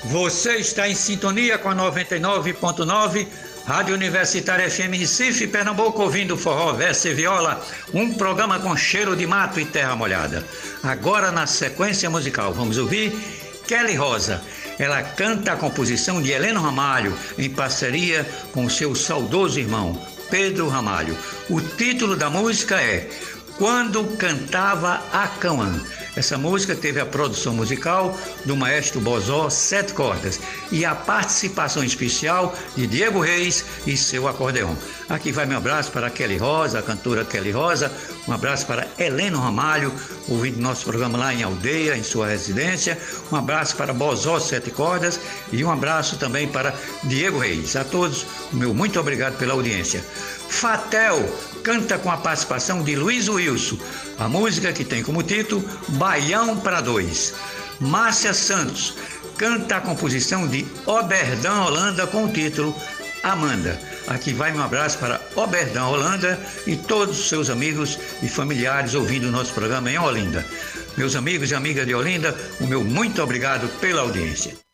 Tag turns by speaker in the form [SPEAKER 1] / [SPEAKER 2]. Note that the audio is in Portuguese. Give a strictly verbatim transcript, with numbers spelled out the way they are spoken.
[SPEAKER 1] Você está em sintonia com a noventa e nove ponto nove, Rádio Universitária F M Recife, Pernambuco, ouvindo forró, verso e viola, um programa com cheiro de mato e terra molhada. Agora, na sequência musical, vamos ouvir Kelly Rosa. Ela canta a composição de Heleno Ramalho, em parceria com seu saudoso irmão, Pedro Ramalho. O título da música é Quando Cantava a Cauã. Essa música teve a produção musical do maestro Bozó Sete Cordas e a participação especial de Diego Reis e seu acordeão. Aqui vai meu abraço para Kelly Rosa, a cantora Kelly Rosa, um abraço para Heleno Ramalho, ouvindo nosso programa lá em Aldeia, em sua residência, um abraço para Bozó Sete Cordas e um abraço também para Diego Reis. A todos, o meu muito obrigado pela audiência. Fatel canta com a participação de Luiz Wilson, a música que tem como título Baião para Dois. Márcia Santos canta a composição de Oberdão Holanda com o título Amanda. Aqui vai um abraço para Oberdão Holanda e todos os seus amigos e familiares ouvindo o nosso programa em Olinda. Meus amigos e amigas de Olinda, o meu muito obrigado pela audiência.